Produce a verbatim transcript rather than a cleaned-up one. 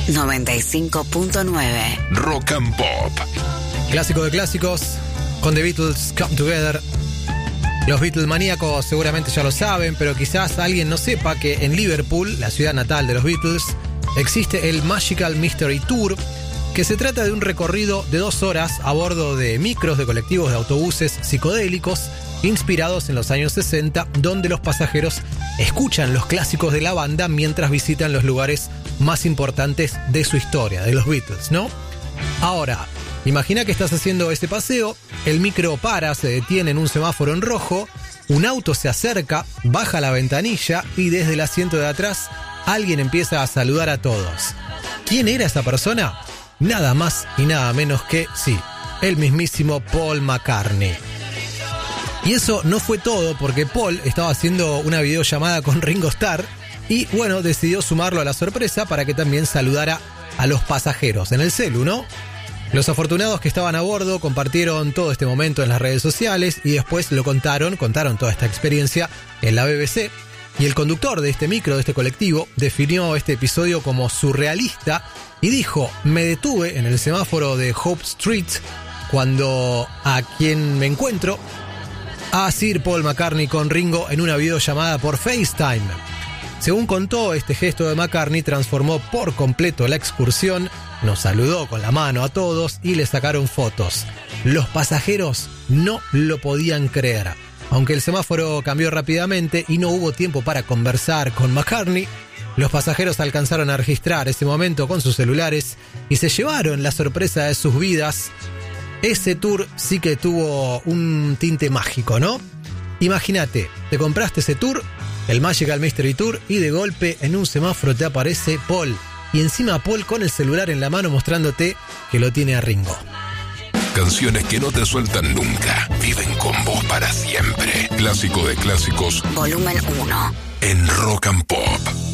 noventa y cinco punto nueve. Rock and Pop. Clásico de clásicos, con The Beatles, Come Together. Los Beatles maníacos seguramente ya lo saben, pero quizás alguien no sepa que en Liverpool, la ciudad natal de los Beatles, existe el Magical Mystery Tour, que se trata de un recorrido de dos horas a bordo de micros, de colectivos, de autobuses psicodélicos inspirados en los años sesenta, donde los pasajeros escuchan los clásicos de la banda mientras visitan los lugares más importantes de su historia, de los Beatles, ¿no? Ahora, imagina que estás haciendo ese paseo, el micro para, se detiene en un semáforo en rojo, un auto se acerca, baja la ventanilla y desde el asiento de atrás alguien empieza a saludar a todos. ¿Quién era esa persona? Nada más y nada menos que, sí, el mismísimo Paul McCartney. Y eso no fue todo, porque Paul estaba haciendo una videollamada con Ringo Starr y, bueno, decidió sumarlo a la sorpresa para que también saludara a los pasajeros en el celu, ¿no? Los afortunados que estaban a bordo compartieron todo este momento en las redes sociales y después lo contaron, contaron toda esta experiencia en la B B C. Y el conductor de este micro, de este colectivo, definió este episodio como surrealista y dijo: me detuve en el semáforo de Hope Street cuando a quien me encuentro a Sir Paul McCartney con Ringo en una videollamada por FaceTime. Según contó, este gesto de McCartney transformó por completo la excursión, nos saludó con la mano a todos y le sacaron fotos. Los pasajeros no lo podían creer. Aunque el semáforo cambió rápidamente y no hubo tiempo para conversar con McCartney, los pasajeros alcanzaron a registrar ese momento con sus celulares y se llevaron la sorpresa de sus vidas. Ese tour sí que tuvo un tinte mágico, ¿no? Imagínate, te compraste ese tour, el Magical Mystery Tour, y de golpe en un semáforo te aparece Paul. Y encima Paul con el celular en la mano mostrándote que lo tiene a Ringo. Canciones que no te sueltan nunca, viven con vos para siempre. Clásico de clásicos. Volumen uno. En Rock and Pop.